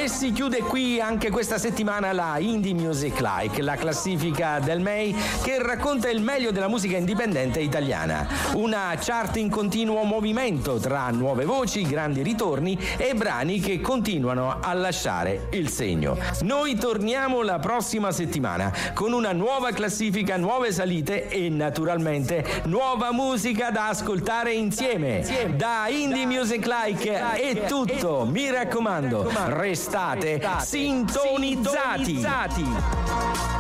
E si chiude qui anche questa settimana la Indie Music Like, la classifica del MEI che racconta il meglio della musica indipendente italiana. Una chart in continuo movimento tra nuove voci, grandi ritorni e brani che continuano a lasciare il segno. Noi torniamo la prossima settimana con una nuova classifica, nuove salite e naturalmente nuova musica da ascoltare insieme. Da Indie Music Like è tutto, mi raccomando, restate sintonizzati.